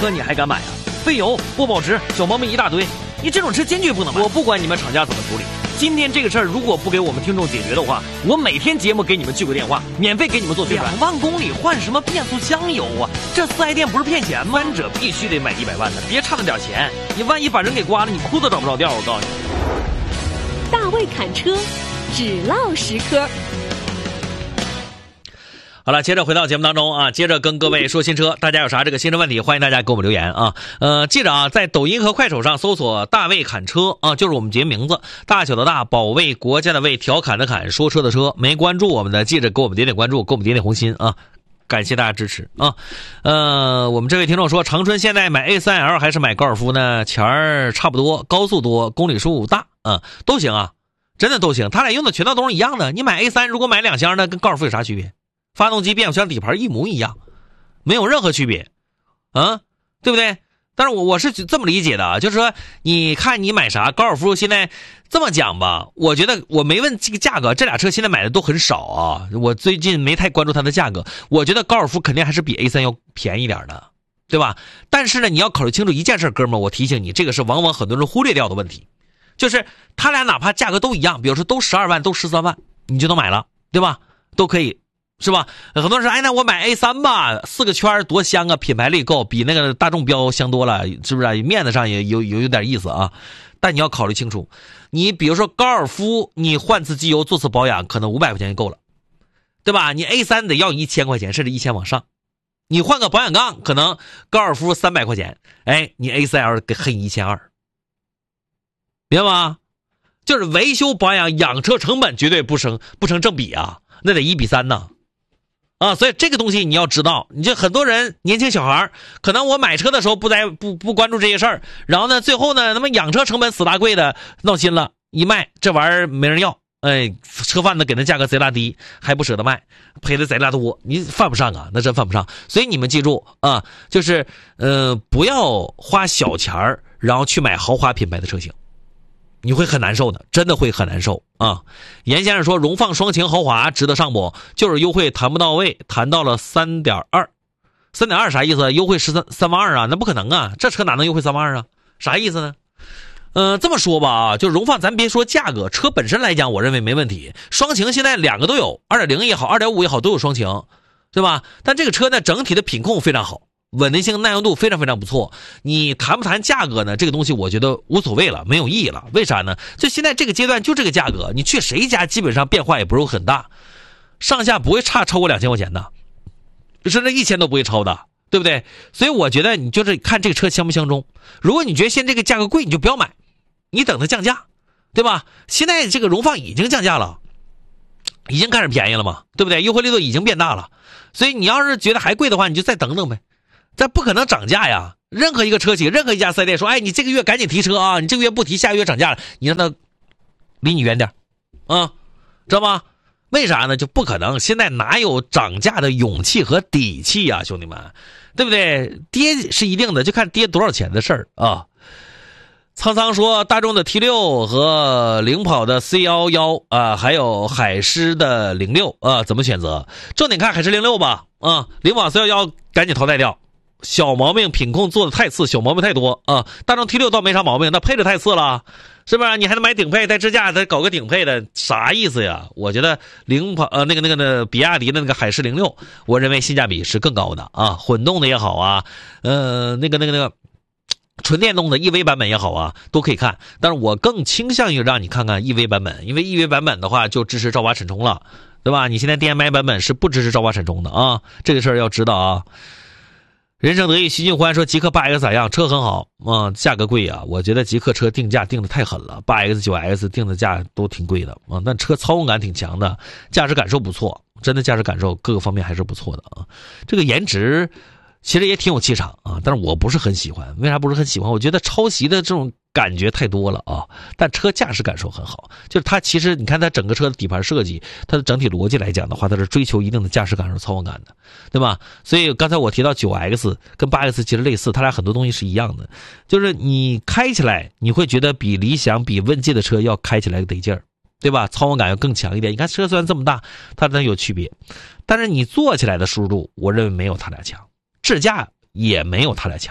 车你还敢买啊？费油、不保值、小毛病一大堆，你这种车坚决不能买。我不管你们厂家怎么处理，今天这个事儿如果不给我们听众解决的话，我每天节目给你们聚个电话，免费给你们做宣传。2万公里换什么变速箱油啊？这4S店不是骗钱吗？3者必须得买100万的，别差那点钱，你万一把人给刮了，你哭都找不着调。我告诉你， 大卫侃车，只唠10科。 好了，接着回到节目当中啊，接着跟各位说新车，大家有啥这个新车问题，欢迎大家给我们留言啊。记着啊，在抖音和快手上搜索大卫侃车啊，就是我们节目名字，大小的大，保卫国家的卫，调侃的侃，说车的车。没关注我们的，记着给我们点点关注，给我们点点红心啊，感谢大家支持啊。我们这位听众说，长春现在买 A3L 还是买高尔夫呢？钱儿差不多，高速多，公里数大，都行啊，真的都行，他俩用的全套都是一样的。你买 A3 如果买2箱的，跟高尔夫有啥区别？发动机、变速箱、底盘一模一样，没有任何区别，对不对？但是我是这么理解的啊，就是说，你看你买啥，高尔夫现在这么讲吧，我觉得我没问这个价格，这俩车现在买的都很少啊，我最近没太关注它的价格，我觉得高尔夫肯定还是比 A3 要便宜点的，对吧？但是呢，你要考虑清楚一件事，哥们儿，我提醒你，这个是往往很多人忽略掉的问题，就是他俩哪怕价格都一样，比如说都12万，都13万，你就能买了，对吧？都可以。是吧？很多人说，哎，那我买 A3 吧，4个圈多香啊，品牌力够，比那个大众标香多了，是不是？面子上也有点意思啊。但你要考虑清楚，你比如说高尔夫，你换次机油、做次保养，可能500块钱就够了，对吧？你 A3 得要1000块钱，甚至1000往上。你换个保养杠，可能高尔夫300块钱，哎，你 A3L 给黑1200，明白吗？就是维修保养、养车成本绝对不成正比啊，那得1比3呢。所以这个东西你要知道，你就很多人年轻小孩可能我买车的时候不关注这些事儿，然后呢，最后呢，他妈养车成本死大贵的，闹心了，一卖这玩意儿没人要，哎，车贩子给那价格贼拉低，还不舍得卖，赔的贼拉多，你犯不上啊，那真犯不上。所以你们记住啊，就是不要花小钱儿，然后去买豪华品牌的车型。你会很难受的，真的会很难受啊！严先生说，荣放双擎豪华值得上不？就是优惠谈不到位，谈到了3.2啥意思？优惠3万2啊？那不可能啊！这车哪能优惠3万2啊？啥意思呢？这么说吧啊，就荣放，咱别说价格，车本身来讲，我认为没问题。双擎现在2个都有，2.0也好，2.5也好，都有双擎，对吧？但这个车呢，整体的品控非常好。稳定性、耐用度非常非常不错。你谈不谈价格呢？这个东西我觉得无所谓了，没有意义了。为啥呢？就现在这个阶段就这个价格，你去谁家基本上变化也不是很大，上下不会超过2000块钱的，甚至1000都不会超的，对不对？所以我觉得你就是看这个车相不相中。如果你觉得现在这个价格贵，你就不要买，你等它降价，对吧？现在这个荣放已经降价了，已经开始便宜了嘛，对不对？优惠力度已经变大了，所以你要是觉得还贵的话，你就再等等呗。这不可能涨价呀！任何一个车企，任何一家4S店说，哎，你这个月赶紧提车啊，你这个月不提，下个月涨价了，你让他离你远点知道吗？为啥呢？就不可能，现在哪有涨价的勇气和底气呀，兄弟们，对不对？跌是一定的，就看跌多少钱的事儿啊。苍苍说，大众的 T6 和领跑的 C11啊，还有海狮的06啊，怎么选择？重点看海狮06吧领跑 C11赶紧淘汰掉。小毛病品控做的太次，小毛病太多啊！大众 T6 倒没啥毛病，那配置太次了，是不是？你还能买顶配带支架，再搞个顶配的，啥意思呀？我觉得领跑那个比亚迪的那个海狮06，我认为性价比是更高的啊，混动的也好啊，那个纯电动的 EV 版本也好啊，都可以看。但是我更倾向于让你看看 EV 版本，因为 EV 版本的话就支持兆瓦闪充了，对吧？你现在 DMI 版本是不支持兆瓦闪充的啊，这个事儿要知道啊。人生得意徐静欢说，极氪 8X 咋样？车很好价格贵啊，我觉得极氪车定价定的太狠了， 8X 9X 定的价都挺贵的但车操控感挺强的，驾驶感受不错，真的驾驶感受各个方面还是不错的啊。这个颜值其实也挺有气场啊，但是我不是很喜欢。为啥不是很喜欢？我觉得抄袭的这种感觉太多了啊。但车驾驶感受很好，就是它其实你看它整个车的底盘设计，它的整体逻辑来讲的话，它是追求一定的驾驶感受、操控感的，对吧？所以刚才我提到 9X 跟 8X 其实类似，它俩很多东西是一样的，就是你开起来你会觉得比理想、比问界的车要开起来得劲儿，对吧？操控感要更强一点。你看车虽然这么大，它有区别，但是你坐起来的舒适度，我认为没有它俩强。智驾也没有它俩强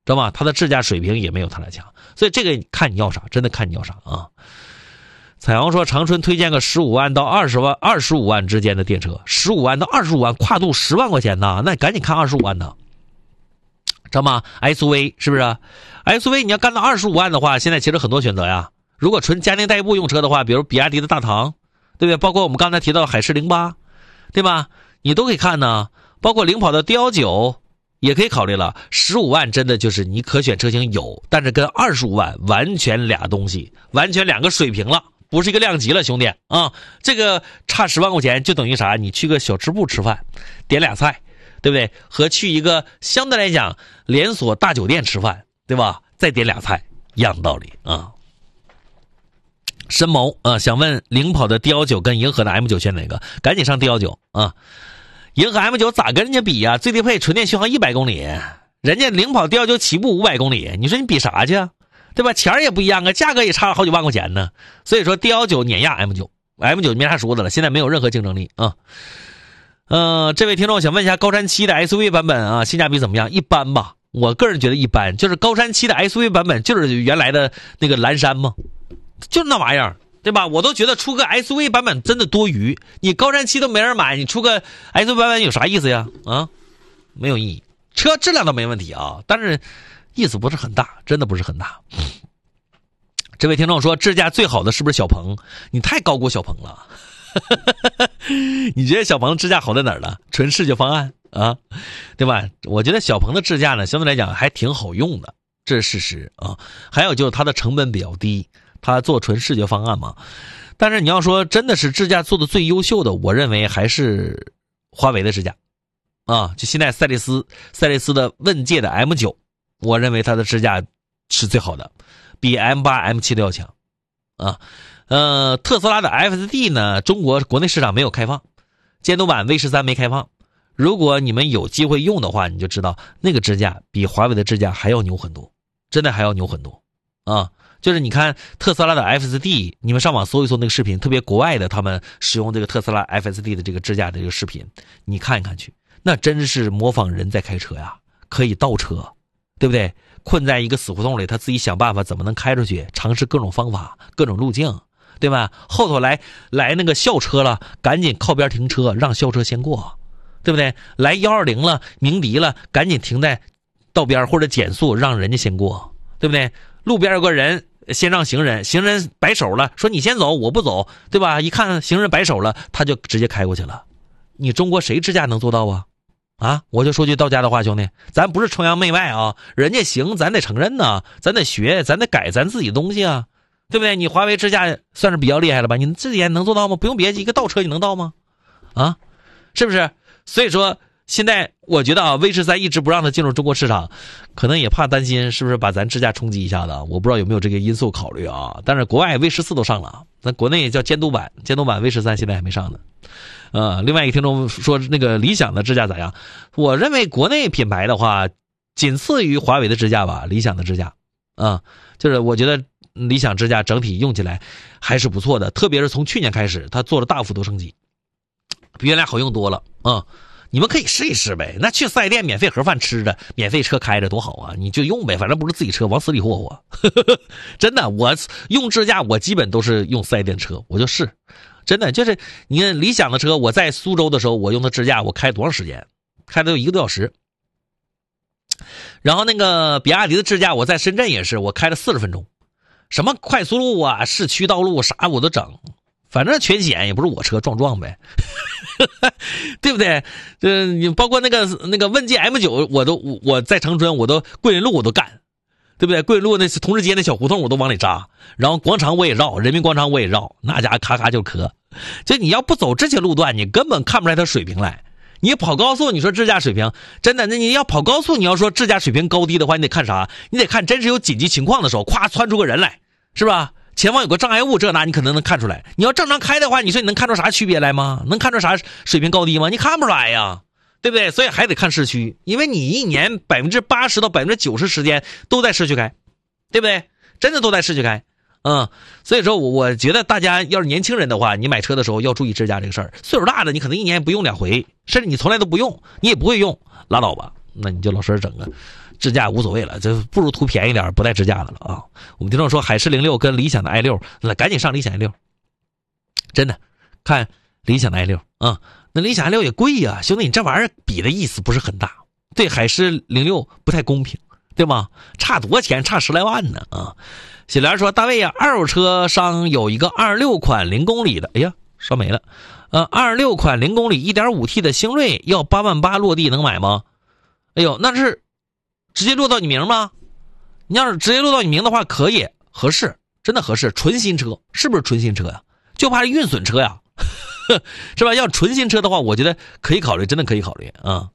知道吗？它的智驾水平也没有它的强，所以这个看你要啥，真的看你要啥啊。彩虹说长春推荐个15万到25万之间的电车，15万到25万，跨度10万块钱呢，那你赶紧看25万的，知道吗 ？SUV 是不是 ？SUV 你要干到25万的话，现在其实很多选择呀。如果纯家庭代步用车的话，比如比亚迪的大唐，对不对？包括我们刚才提到的海狮08，对吧？你都可以看呢。包括领跑的 D19也可以考虑了。15万真的就是你可选车型有，但是跟25万完全俩东西，完全两个水平了。不是一个量级了，兄弟啊！这个差10万块钱就等于啥？你去个小吃部吃饭，点俩菜，对不对？和去一个相对来讲连锁大酒店吃饭，对吧？再点俩菜，一样道理啊。申谋想问领跑的 D19跟银河的 M9选哪个？赶紧上 D19啊！银河 M9咋跟人家比呀？最低配纯电续航100公里，人家领跑 D19起步500公里，你说你比啥去啊？对吧？钱也不一样啊，价格也差了好几万块钱呢。所以说 D19碾压 M9 没啥说的了，现在没有任何竞争力啊。这位听众想问一下高山7的 SUV 版本啊，性价比怎么样？一般吧，我个人觉得一般。就是高山7的 SUV 版本就是原来的那个蓝山嘛，就是那玩意儿，对吧？我都觉得出个 SUV 版本真的多余。你高山7都没人买，你出个 SUV 版本有啥意思呀？啊，没有意义。车质量倒没问题啊，但是意思不是很大，真的不是很大。这位听众说智驾最好的是不是小鹏？你太高估小鹏了。你觉得小鹏智驾好在哪儿了？纯视觉方案啊，对吧？我觉得小鹏的智驾呢相对来讲还挺好用的，这是事实啊。还有就是它的成本比较低，它做纯视觉方案嘛。但是你要说真的是智驾做的最优秀的，我认为还是华为的智驾啊。就现在赛力斯的问界的 M9， 我认为它的智驾是最好的，比 M8、M7 都要强啊。特斯拉的 FSD 呢，中国国内市场没有开放，监督版 V13没开放。如果你们有机会用的话，你就知道那个支架比华为的支架还要牛很多，真的还要牛很多啊！就是你看特斯拉的 FSD， 你们上网搜一搜那个视频，特别国外的他们使用这个特斯拉 FSD 的这个支架的这个视频，你看一看去，那真是模仿人在开车呀，可以倒车，对不对？困在一个死胡同里，他自己想办法怎么能开出去，尝试各种方法、各种路径。对吧？后头来那个校车了，赶紧靠边停车，让校车先过，对不对？来120了，鸣笛了，赶紧停在道边或者减速，让人家先过，对不对？路边有个人先让行人摆手了，说你先走，我不走，对吧？一看行人摆手了，他就直接开过去了。你中国谁支架能做到啊？啊，我就说句到家的话，兄弟，咱不是崇洋媚外啊，人家行，咱得承认呐，咱得学，咱得改咱自己的东西啊。对不对？你华为支架算是比较厉害了吧？你自己也能做到吗？不用别急，一个倒车你能到吗？啊，是不是？所以说现在我觉得啊 ，V13一直不让它进入中国市场，可能也怕担心是不是把咱支架冲击一下子？我不知道有没有这个因素考虑啊。但是国外 V14都上了，咱国内叫监督版 V13现在还没上呢。另外一个听众说那个理想的支架咋样？我认为国内品牌的话，仅次于华为的支架吧，理想的支架啊，就是我觉得。理想支架整体用起来还是不错的，特别是从去年开始，它做了大幅度升级，比原来好用多了啊！你们可以试一试呗，那去4S店免费盒饭吃着，免费车开着多好啊！你就用呗，反正不是自己车，往死里霍霍。真的，我用支架我基本都是用4S店车，我就是真的就是你看理想的车，我在苏州的时候我用的支架，我开多长时间？开了有1个多小时。然后那个比亚迪的支架，我在深圳也是，我开了40分钟。什么快速路啊，市区道路啥我都整，反正全险也不是我车，撞呗，对不对？你包括那个问界 M9， 我在长春，我都桂林路我都干，对不对？桂林路那同志街那小胡同我都往里扎，然后广场我也绕，人民广场我也绕，那家咔咔就磕。就你要不走这些路段，你根本看不出来它水平来。你跑高速，你说支架水平真的？那你要跑高速，你要说支架水平高低的话，你得看啥？你得看真是有紧急情况的时候，咵窜出个人来，是吧？前方有个障碍物，这那你可能能看出来。你要正常开的话，你说你能看出啥区别来吗？能看出啥水平高低吗？你看不出来呀，对不对？所以还得看市区，因为你一年80%到90%时间都在市区开，对不对？真的都在市区开。所以说我觉得大家要是年轻人的话，你买车的时候要注意支架这个事儿。岁数大的你可能一年不用2回，甚至你从来都不用，你也不会用，拉倒吧。 那你就老实整个智驾无所谓了，就不如图便宜点不带智驾的了啊。我们听众说海狮06跟理想的 i6， 那赶紧上理想 i6， 真的看理想的 i6 啊，那理想 i6 也贵呀，兄弟，你这玩意儿比的意思不是很大，对海狮06不太公平，对吗？差多少钱？差10来万呢啊！小莲说：“大卫呀，二手车商有一个26款0公里的，哎呀，烧没了。26款0公里 1.5T 的星锐要8万8落地，能买吗？哎呦，那是直接落到你名吗？你要是直接落到你名的话，可以，合适，真的合适，纯新车，是不是纯新车呀？就怕是运损车呀，是吧？要纯新车的话，我觉得可以考虑，真的可以考虑啊。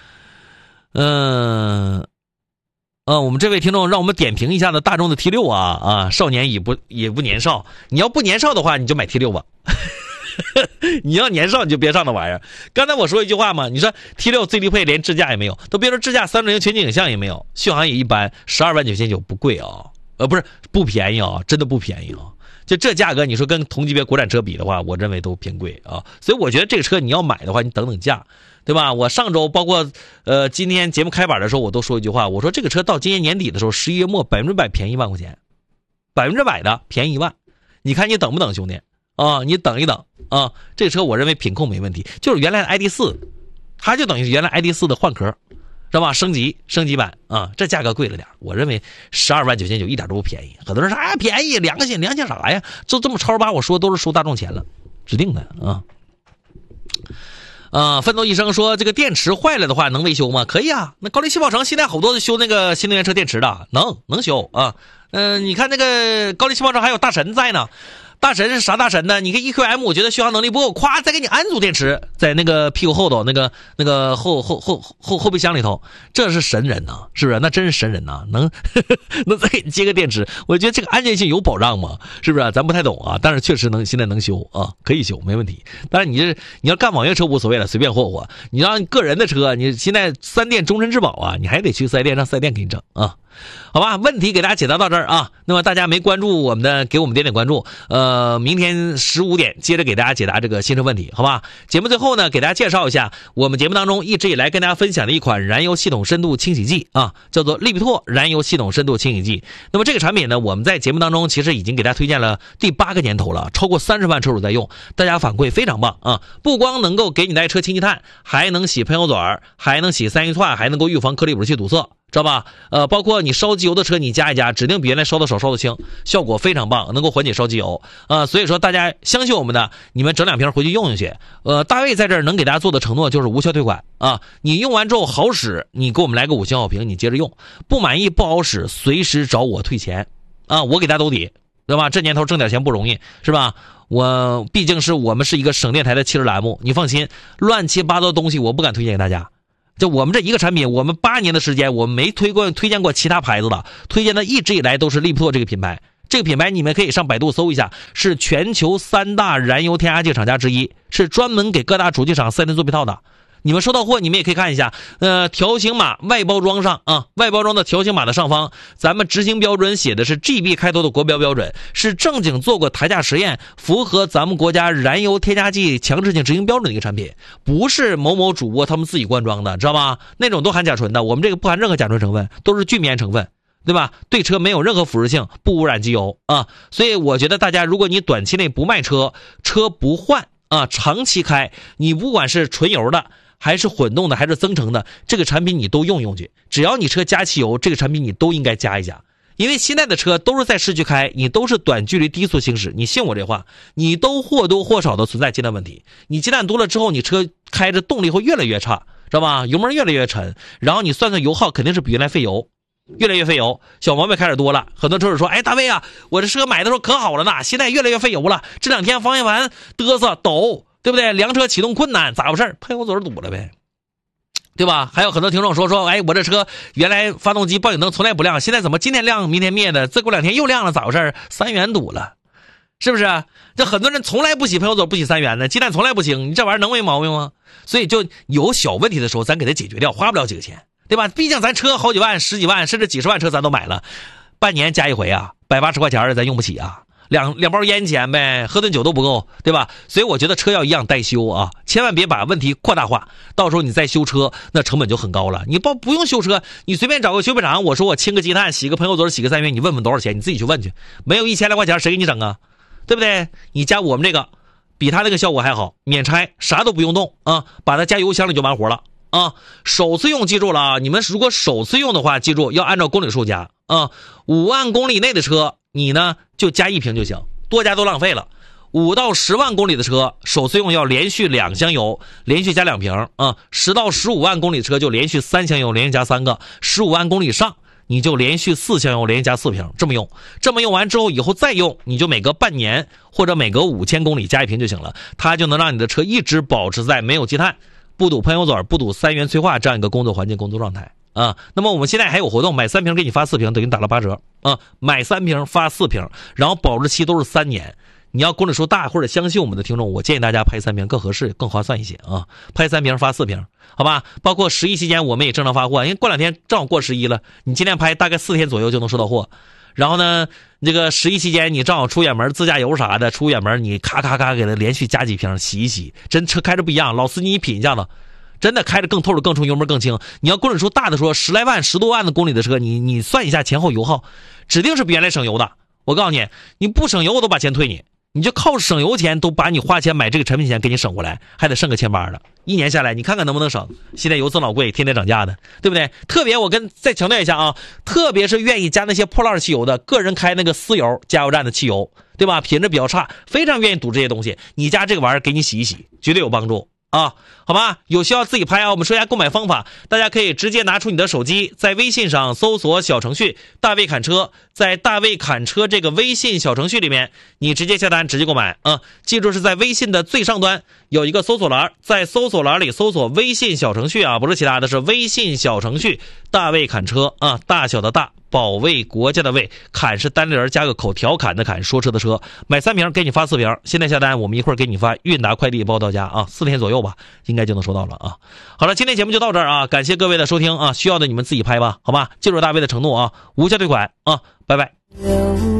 我们这位听众让我们点评一下的大众的 T6 啊，少年也不年少，你要不年少的话，你就买 T6 吧。你要年少你就别上那玩意儿。刚才我说一句话嘛，你说 T6 最低配连智驾也没有，都别说智驾360全景影像也没有，续航也一般，12万9千9不贵啊，不是不便宜啊，真的不便宜啊。就这价格，你说跟同级别国产车比的话，我认为都偏贵啊。所以我觉得这个车你要买的话，你等等价，对吧？我上周包括今天节目开板的时候，我都说一句话，我说这个车到今年年底的时候，11月末100%便宜1万块钱，100%的便宜1万，你看你等不等，兄弟啊？你等一等啊！这个车我认为品控没问题，就是原来的 ID.4， 它就等于原来 ID.4 的换壳，知道吧？升级版啊，这价格贵了点，我认为12万9千9一点都不便宜。很多人说哎便宜，良心啥呀？就这么超把我说都是收大众钱了，指定的啊。奋斗一生说这个电池坏了的话能维修吗？可以啊，那高丽气泡城现在好多修那个新能源车电池的，能修啊。你看那个高丽气泡城还有大神在呢。大神是啥大神呢？你看 EQM 我觉得续航能力不够，夸再给你安组电池在那个屁股后头那个后备箱里头，这是神人呐，是不是？那真是神人呐，能再给你接个电池，我觉得这个安全性有保障吗？是不是？咱不太懂啊，但是确实现在能修啊，可以修没问题。当然你要干网约车无所谓了，随便霍霍。你让个人的车，你现在4S店终身质保啊，你还得去4S店让4S店给你整啊。好吧，问题给大家解答到这儿啊。那么大家没关注我们的，给我们点关注。明天15点接着给大家解答这个新车问题，好吧？节目最后呢，给大家介绍一下我们节目当中一直以来跟大家分享的一款燃油系统深度清洗剂啊，叫做利比拓燃油系统深度清洗剂。那么这个产品呢，我们在节目当中其实已经给大家推荐了第8个年头了，超过30万车主在用，大家反馈非常棒啊！不光能够给你的车清气碳，还能洗喷油嘴，还能洗3元串，还能够预防颗粒补气堵塞。知道吧？包括你烧机油的车，你加一加，指定比原来烧的少，烧的轻，效果非常棒，能够缓解烧机油。所以说大家相信我们的，你们整2瓶回去用去。大卫在这儿能给大家做的承诺就是无效退款啊！你用完之后好使，你给我们来个5星好评，你接着用；不满意不好使，随时找我退钱啊！我给大家兜底，对吧？这年头挣点钱不容易，是吧？毕竟我们是一个省电台的汽车栏目，你放心，乱七八糟的东西我不敢推荐给大家。就我们这一个产品，我们8年的时间，我们没推荐过其他牌子的，推荐的一直以来都是利比拓这个品牌。这个品牌你们可以上百度搜一下，是全球3大燃油添加剂厂家之一，是专门给各大主机厂4S店做配套的。你们收到货，你们也可以看一下，条形码外包装上啊，外包装的条形码的上方，咱们执行标准写的是 GB 开头的国标标准，是正经做过台架实验，符合咱们国家燃油添加剂强制性执行标准的一个产品，不是某某主播他们自己灌装的，知道吧？那种都含甲醇的，我们这个不含任何甲醇成分，都是聚醚成分。对吧？对车没有任何腐蚀性，不污染机油啊，所以我觉得大家，如果你短期内不卖车，车不换啊，长期开，你不管是纯油的，还是混动的，还是增程的，这个产品你都用去。只要你车加汽油，这个产品你都应该加一加，因为现在的车都是在市区开，你都是短距离低速行驶，你信我这话，你都或多或少的存在积碳问题。你积碳多了之后，你车开着动力会越来越差，知道吧？油门越来越沉，然后你算算油耗，肯定是比原来费油。越来越费油，小毛病开始多了。很多车主说：“哎，大卫啊，我这车买的时候可好了呢，现在越来越费油了。这2天方向盘嘚瑟抖，对不对？凉车启动困难，咋回事？喷油嘴堵了呗，对吧？”还有很多听众说：“哎，我这车原来发动机报警灯从来不亮，现在怎么今天亮，明天灭的？再过2天又亮了，咋回事？3元堵了，是不是？这很多人从来不洗喷油嘴，不洗3元的，鸡蛋从来不清，你这玩意儿能没毛病吗？所以就有小问题的时候，咱给它解决掉，花不了几个钱。”对吧？毕竟咱车好几万、10几万，甚至几十万车咱都买了，半年加一回啊，180块钱咱用不起啊两包烟钱呗，喝顿酒都不够，对吧？所以我觉得车要一样代修啊，千万别把问题扩大化，到时候你再修车那成本就很高了。你不用修车，你随便找个修配厂，我说我清个积碳，洗个喷油嘴，洗个三元，你问问多少钱，你自己去问去，没有1000来块钱谁给你整啊？对不对？你加我们这个比他那个效果还好，免拆，啥都不用动啊，把它加油箱里就完活了啊。首次用记住了啊，你们如果首次用的话，记住要按照公里数加啊。5万公里内的车你呢就加1瓶就行，多加都浪费了。5到10万公里的车首次用要连续2箱油，连续加2瓶啊。10到15万公里的车就连续3箱油，连续加3个。15万公里以上你就连续4箱油，连续加4瓶，这么用完之后以后再用，你就每隔半年或者每隔5000公里加1瓶就行了，它就能让你的车一直保持在没有积碳、不堵喷油嘴、不堵3元催化这样一个工作环境、工作状态啊。那么我们现在还有活动，买3瓶给你发4瓶，等于打了8折啊。买3瓶发4瓶，然后保质期都是3年。你要公里数大或者相信我们的听众，我建议大家拍3瓶更合适、更划算一些啊。拍3瓶发4瓶，好吧？包括11期间我们也正常发货，因为过2天正好过11了，你今天拍大概4天左右就能收到货。然后呢，这个11期间你正好出远门自驾游啥的，出远门你咔咔咔给它连续加几瓶洗一洗，真车开着不一样。老司机你品一下子，真的开着更透着更冲，油门更轻。你要公里数大的说10来万、10多万的公里的车，你算一下前后油耗，指定是比原来省油的。我告诉你，你不省油我都把钱退你。你就靠省油钱都把你花钱买这个产品钱给你省过来，还得剩个1800的，1年下来你看看能不能省。现在油这么老贵，天天涨价的，对不对？特别我再强调一下啊，特别是愿意加那些破烂汽油的，个人开那个私油加油站的汽油，对吧？品质比较差，非常愿意堵这些东西，你加这个玩意儿给你洗一洗，绝对有帮助啊，好吧？有需要自己拍啊。我们说一下购买方法，大家可以直接拿出你的手机，在微信上搜索小程序大卫侃车，在大卫侃车这个微信小程序里面，你直接下单直接购买啊。记住是在微信的最上端有一个搜索栏，在搜索栏里搜索微信小程序啊，不是其他的，是微信小程序大卫侃车啊，大小的大，保卫国家的卫，侃是单立人加个口，调侃的侃，说车的车。买3瓶给你发4瓶，现在下单我们一会儿给你发韵达快递包到家啊，4天左右吧应该就能收到了啊。好了，今天节目就到这儿啊，感谢各位的收听啊，需要的你们自己拍吧，好吧？记住大卫的承诺啊，无效退款啊，拜拜。